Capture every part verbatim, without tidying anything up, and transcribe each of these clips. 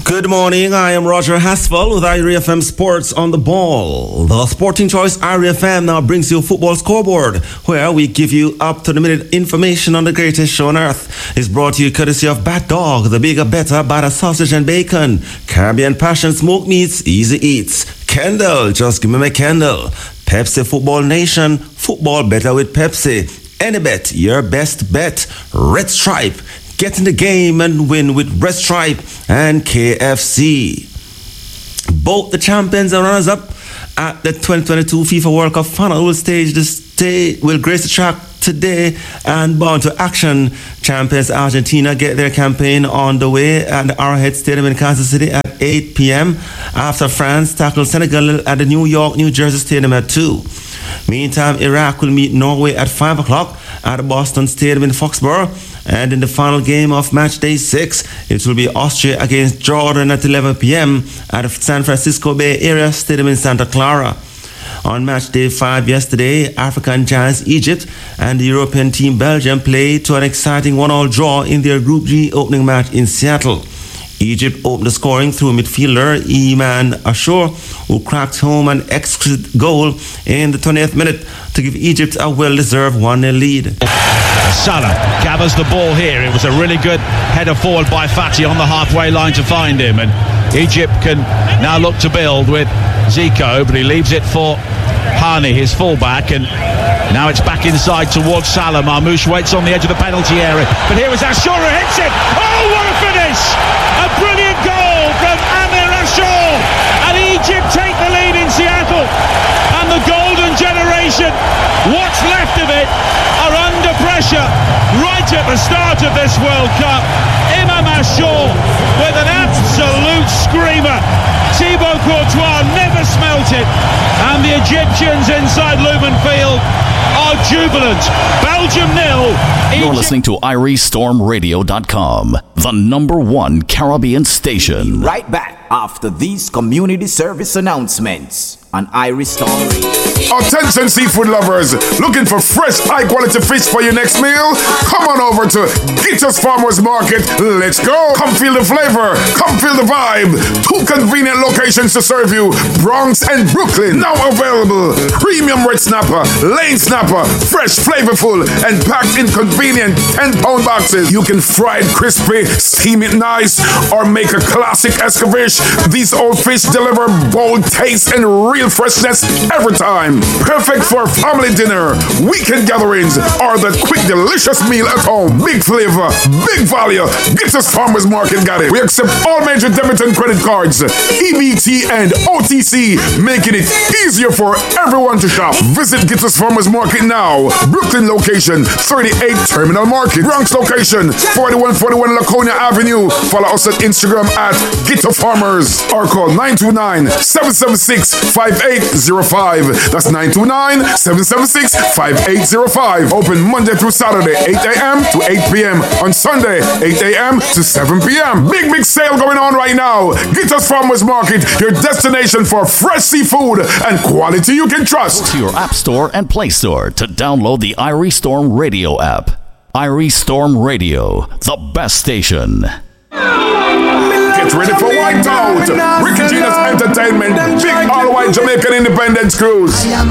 Good morning, I am Roger Haspel with I R E F M Sports on the Ball. The Sporting Choice I R E F M now brings you Football Scoreboard, where we give you up-to-the-minute information on the greatest show on earth. It's brought to you courtesy of Bat Dog, the bigger, better, better sausage and bacon. Caribbean Passion Smoked Meats, Easy Eats. Kendall, just give me my Kendall. Pepsi Football Nation, football better with Pepsi. Anybet, your best bet. Red Stripe. Get in the game and win with Red Stripe and K F C. Both the champions and runners-up at the twenty twenty-two FIFA World Cup final will stage the stage, will grace the track today and bound to action. Champions Argentina get their campaign on the way at the Arrowhead Stadium in Kansas City at eight p.m. after France tackles Senegal at the New York, New Jersey Stadium at two. Meantime, Iraq will meet Norway at five o'clock at the Boston Stadium in Foxborough. And in the final game of match day six, it will be Austria against Jordan at eleven p.m. at the San Francisco Bay Area Stadium in Santa Clara. On match day five yesterday, African giants Egypt and the European team Belgium played to an exciting one-all draw in their Group G opening match in Seattle. Egypt opened the scoring through midfielder Iman Ashur, who cracked home an exquisite goal in the twentieth minute to give Egypt a well-deserved one nil lead. Salah gathers the ball here. It was a really good header forward by Fati on the halfway line to find him, and Egypt can now look to build with Zico, but he leaves it for Hani, his fullback, and now it's back inside towards Salah. Marmoush waits on the edge of the penalty area, but here is Ashur who hits it. Oh, what a finish! A brilliant goal from Amir Ashur, and Egypt take the lead in Seattle, and the golden generation, what's left of it, are under pressure right at the start of this World Cup. Imam Ashur with an absolute screamer. Thibaut Courtois never smelt it, and the Egyptians inside Lumen Field are jubilant. Belgium nil. You're listening to Irie Storm Radio dot com, the number one Caribbean station. Right back after these community service announcements on Irie Storm Radio. Attention seafood lovers, looking for fresh, high-quality fish for your next meal? Come on over to Gitter's Farmers Market. Let's go. Come feel the flavor. Come feel the vibe. Two convenient locations to serve you, Bronx and Brooklyn. Now available. Premium red snapper, lane snapper, fresh, flavorful, and packed in convenient ten-pound boxes. You can fry it crispy, steam it nice, or make a classic escovitch. These old fish deliver bold taste and real freshness every time. Perfect for family dinner, weekend gatherings, or that quick, delicious meal at home. Big flavor, big value. Gitter's Farmers Market got it. We accept all major debit and credit cards, E B T and O T C, making it easier for everyone to shop. Visit Gitter's Farmers Market now. Brooklyn location, thirty-eight Terminal Market. Bronx location, forty-one forty-one Laconia Avenue. Follow us on Instagram at Gitter Farmers, or call nine two nine, seven seven six, five eight zero five. That's nine two nine, seven seven six, five eight zero five. Open Monday through Saturday, eight a.m. to eight p.m. On Sunday, eight a.m. to seven p.m. Big, big sale going on right now. Gitter's Farmers Market, your destination for fresh seafood and quality you can trust. Go to your App Store and Play Store to download the Irie Storm Radio app. Irie Storm Radio, the best station. Get ready for Whiteout, Ricky Genius Entertainment, big all-white Jamaican Independence Cruise.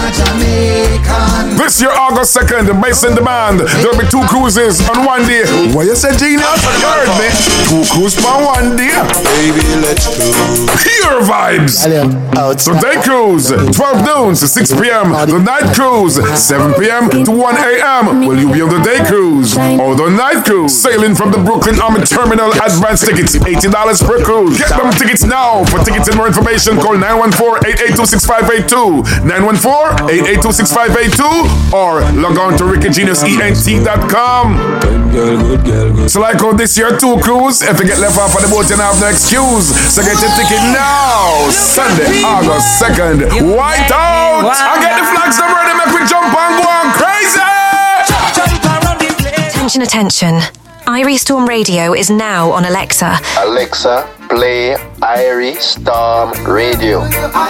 This year, August second, based in demand, there'll be two cruises on one day. What you said, Genius? You heard me. Two cruises on one day. Baby, let's go. Pure vibes. The day cruise, twelve noon to six p.m. The night cruise, seven p.m. to one a.m. Will you be on the day cruise or the night cruise? Sailing from the Brooklyn Army Terminal, advance tickets, eighty dollars per cruise. Get them tickets now. For tickets and more information, call nine one four, eight eight two, six five eight two, nine one four, eight eight two, six five eight two, or log on to ricky genius ent dot com. So like how this year two cruise, if you get left off on the boat, you have no excuse. So get your ticket now. Sunday, August second, Whiteout. I get the flags them ready, make we jump and go on crazy. Attention, attention. Irie Storm Radio is now on Alexa. Alexa, play Irie Storm Radio.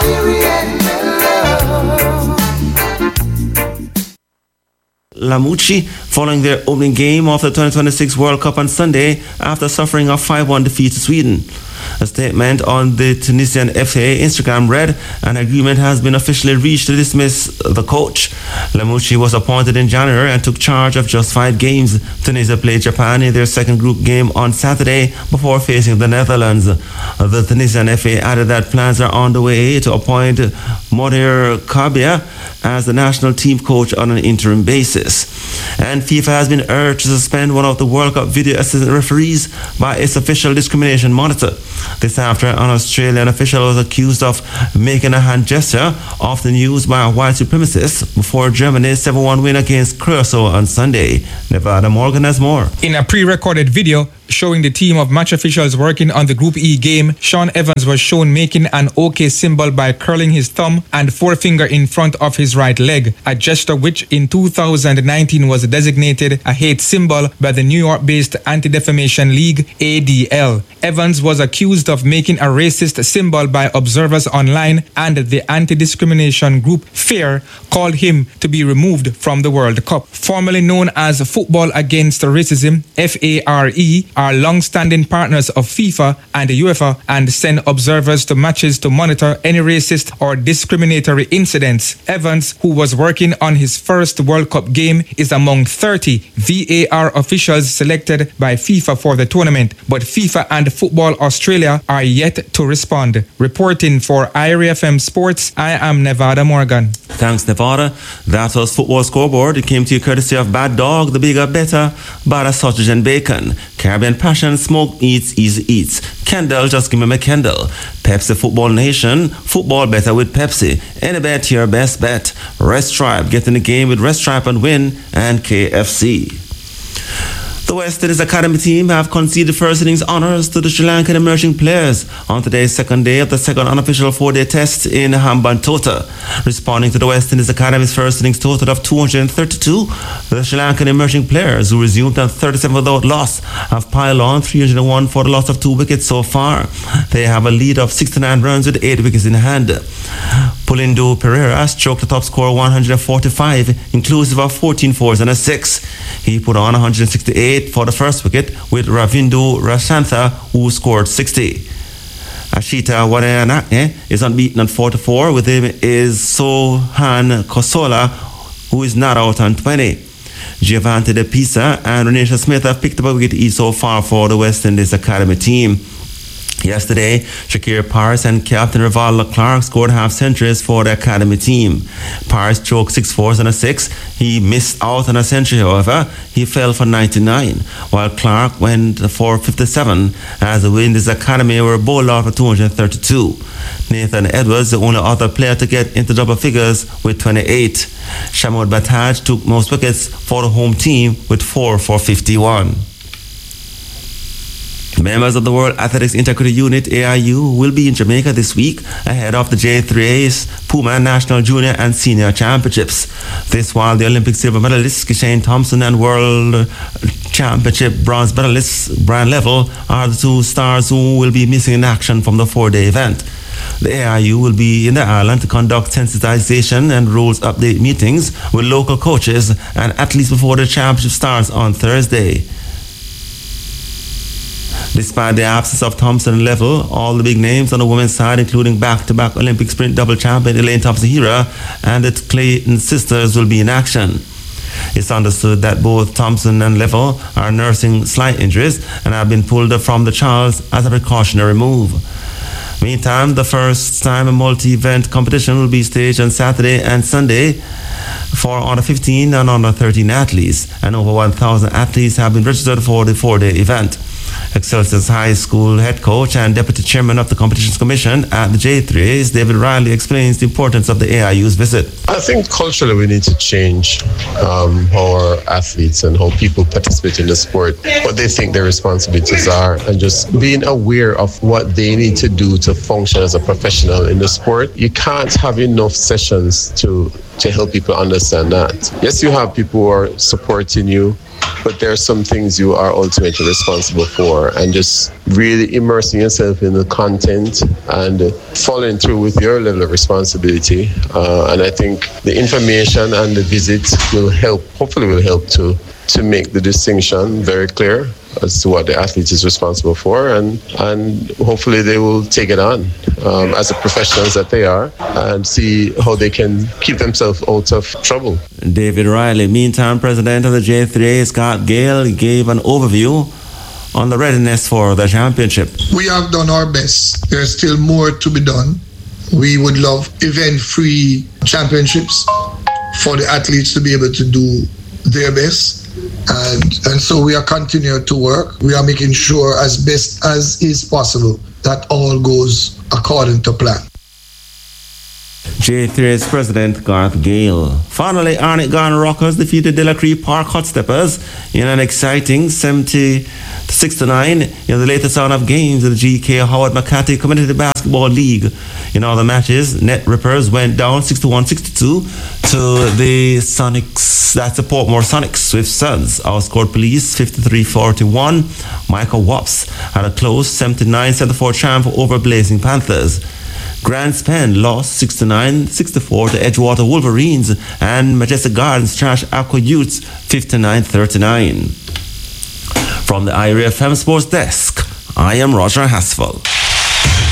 Lamucci, following their opening game of the twenty twenty-six World Cup on Sunday after suffering a five one defeat to Sweden. A statement on the Tunisian F A Instagram read, an agreement has been officially reached to dismiss the coach. Lamouchi was appointed in January and took charge of just five games. Tunisia played Japan in their second group game on Saturday before facing the Netherlands. The Tunisian F A added that plans are on the way to appoint Modir Kabia as the national team coach on an interim basis. And FIFA has been urged to suspend one of the World Cup video assistant referees by its official discrimination monitor. This after an Australian official was accused of making a hand gesture, often used by a white supremacist, before Germany's seven one win against Curacao on Sunday. Nevada Morgan has more. In a pre-recorded video showing the team of match officials working on the Group E game, Sean Evans was shown making an OK symbol by curling his thumb and forefinger in front of his right leg, a gesture which in two thousand nineteen was designated a hate symbol by the New York-based Anti-Defamation League, A D L. Evans was accused of making a racist symbol by observers online, and the anti-discrimination group FAIR called him to be removed from the World Cup. Formerly known as Football Against Racism, F A R E, are long-standing partners of FIFA and the UEFA and send observers to matches to monitor any racist or discriminatory incidents. Evans, who was working on his first World Cup game, is among thirty V A R officials selected by FIFA for the tournament, but FIFA and Football Australia are yet to respond. Reporting for I R E F M Sports, I am Nevada Morgan. Thanks, Nevada. That was Football Scoreboard. It came to you courtesy of Bad Dog, The Bigger Better, Bada Sausage and Bacon, Caribbean Passion, Smoke Eats, Easy Eats, Kendall, Just Give Me My Kendall, Pepsi Football Nation, Football Better with Pepsi, Any Bet Your Best Bet, Rest Tribe, Get in the Game with Rest Tribe and Win, and K F C. The West Indies Academy team have conceded first innings honours to the Sri Lankan emerging players on today's second day of the second unofficial four-day test in Hambantota. Responding to the West Indies Academy's first innings total of two hundred thirty-two, the Sri Lankan emerging players, who resumed at thirty-seven without loss, have piled on three hundred one for the loss of two wickets so far. They have a lead of sixty-nine runs with eight wickets in hand. Pulindu Pereira stroked the top score one hundred forty-five, inclusive of fourteen fours and a six. He put on one hundred sixty-eight for the first wicket, with Ravindu Rashantha, who scored sixty. Ashita Wadanake is unbeaten at forty-four. With him is Sohan Kosola, who is not out on twenty. Giovanni De Pisa and Renisha Smith have picked up a wicket each so far for the West Indies Academy team. Yesterday, Shakir Paris and Captain Rivaldo Clark scored half centuries for the Academy team. Paris choked six fours and a six. He missed out on a century, however. He fell for ninety-nine, while Clark went for fifty-seven, as the Windies Academy were bowled out for two hundred thirty-two. Nathan Edwards, the only other player to get into double figures, with twenty-eight. Shamud Bataj took most wickets for the home team with four for fifty-one. Members of the World Athletics Integrated Unit, A I U, will be in Jamaica this week ahead of the J three A's Puma National Junior and Senior Championships. This while the Olympic silver medalists Kishane Thompson and World Championship bronze medalist Brian Level are the two stars who will be missing in action from the four-day event. The A I U will be in the island to conduct sensitization and rules update meetings with local coaches and athletes before the championship starts on Thursday. Despite the absence of Thompson and Level, all the big names on the women's side, including back-to-back Olympic sprint double champion Elaine Thompson-Herah and the Clayton sisters, will be in action. It's understood that both Thompson and Level are nursing slight injuries and have been pulled from the trials as a precautionary move. Meantime, the first time a multi-event competition will be staged on Saturday and Sunday for under fifteen and under thirteen athletes, and over one thousand athletes have been registered for the four-day event. Excelsior's High School head coach and deputy chairman of the Competitions Commission at the J three A's, David Riley, explains the importance of the A I U's visit. I think culturally we need to change um, how our athletes and how people participate in the sport, what they think their responsibilities are, and just being aware of what they need to do to function as a professional in the sport. You can't have enough sessions to, to help people understand that. Yes, you have people who are supporting you, but there are some things you are ultimately responsible for, and just really immersing yourself in the content and following through with your level of responsibility. Uh, and I think the information and the visit will help, hopefully will help to, to make the distinction very clear as to what the athlete is responsible for, and and hopefully they will take it on um, as the professionals that they are and see how they can keep themselves out of trouble. David Riley, meantime, president of the J three A, Scott Gale, gave an overview on the readiness for the championship. We have done our best. There's still more to be done. We would love event-free championships for the athletes to be able to do their best. And, and so we are continuing to work. We are making sure as best as is possible that all goes according to plan. J three A's president Garth Gale. Finally, Arnett Garner Rockers defeated De La Cree Park Hotsteppers in an exciting seventy to sixty-nine in the latest round of games in the G K Howard McCarthy Community Basketball League. In all the matches, Net Rippers went down sixty-one sixty-two to the Sonics, that's the Portmore Sonics Swift Suns. Outscored Police fifty-three forty-one. Michael Wops had a close seventy-nine seventy-four triumph over Blazing Panthers. Grants Penn lost sixty-nine sixty-four to Edgewater Wolverines, and Majestic Gardens trashed Aqua Utes fifty-nine thirty-nine. From the I R E F M Sports Desk, I am Roger Hasfell.